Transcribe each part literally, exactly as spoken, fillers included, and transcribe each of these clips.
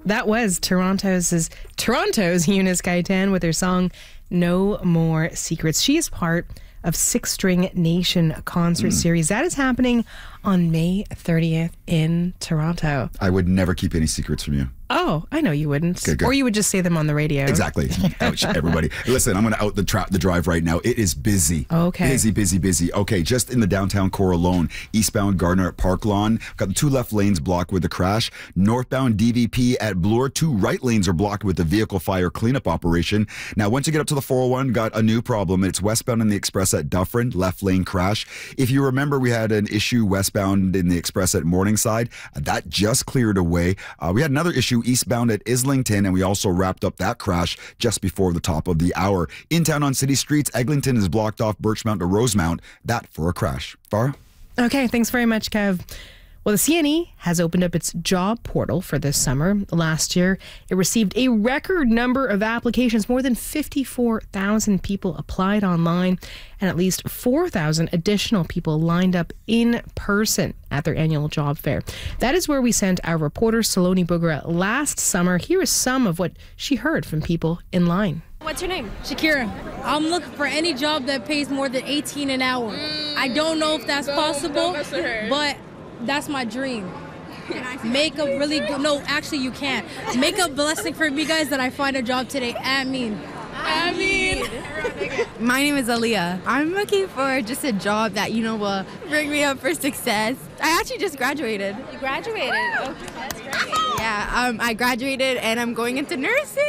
That was Toronto's Toronto's Eunice Gaitan with her song No More Secrets. She is part of Six String Nation concert mm. series. That is happening on May thirtieth in Toronto. I would never keep any secrets from you. Oh, I know you wouldn't. Okay, or you would just say them on the radio. Exactly. Ouch, everybody. Listen, I'm going to out the tra- the drive right now. It is busy. Okay. Busy, busy, busy. Okay, just in the downtown core alone, eastbound Gardner at Park Lawn, got the two left lanes blocked with a crash. Northbound D V P at Bloor, two right lanes are blocked with a vehicle fire cleanup operation. Now, once you get up to the four oh one, got a new problem. It's westbound in the Express at Dufferin, left lane crash. If you remember, we had an issue westbound in the Express at Morningside. That just cleared away. Uh, we had another issue eastbound at Islington, and we also wrapped up that crash just before the top of the hour. In town on city streets, Eglinton is blocked off Birchmount to Rosemount. That for a crash. Farah? Okay, thanks very much, Kev. Well, the C N E has opened up its job portal for this summer. Last year, it received a record number of applications. More than fifty-four thousand people applied online, and at least four thousand additional people lined up in person at their annual job fair. That is where we sent our reporter, Saloni Bugra, last summer. Here is some of what she heard from people in line. What's your name? Shakira. I'm looking for any job that pays more than eighteen an hour. Mm, I don't know if that's don't, possible, don't but that's my dream. Make a really good, no, actually you can't. Make a blessing for me, guys, that I find a job today. I mean. I mean. My name is Aaliyah. I'm looking for just a job that, you know, will bring me up for success. I actually just graduated. You graduated? Okay, that's great. Yeah, um, I graduated and I'm going into nursing.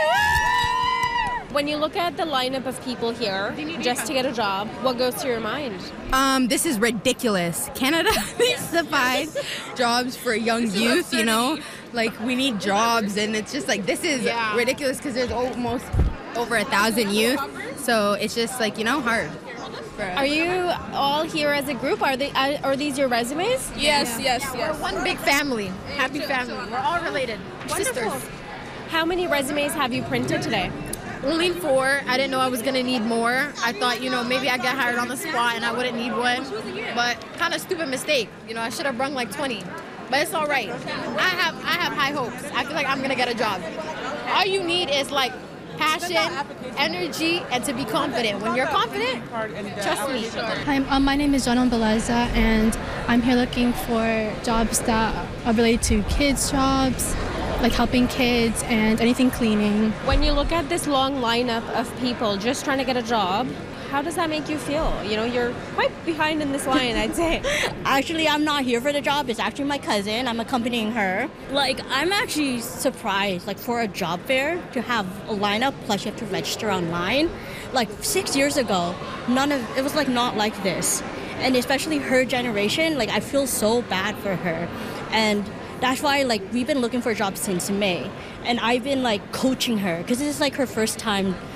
When you look at the lineup of people here just to get a job, what goes through your mind? Um, this is ridiculous. Canada needs to find jobs for young youth, you know? Like, we need jobs, and it's just like, this is yeah. ridiculous because there's almost over a thousand youth. So it's just like, you know, hard. Are you all here as a group? Are they? Are these your resumes? Yes, yeah. yes, yeah, yes. We're one big family. Happy family. We're all related. Wonderful. Sisters. How many resumes have you printed today? Only four. I didn't know I was going to need more. I thought, you know, maybe I'd get hired on the spot and I wouldn't need one. But kind of stupid mistake. You know, I should have brung like twenty. But it's all right. I have I have high hopes. I feel like I'm going to get a job. All you need is like passion, energy, and to be confident. When you're confident, trust me. Hi, um, my name is Janon Belaza, and I'm here looking for jobs that are related to kids' jobs, like helping kids and anything cleaning. When you look at this long lineup of people just trying to get a job, how does that make you feel? You know, you're quite behind in this line, I'd say. Actually, I'm not here for the job. It's actually my cousin. I'm accompanying her. Like, I'm actually surprised, like, for a job fair to have a lineup, plus you have to register online. Like, six years ago, none of, it was, like, not like this. And especially her generation, like, I feel so bad for her. And that's why, like, we've been looking for jobs since May. And I've been, like, coaching her, because this is, like, her first time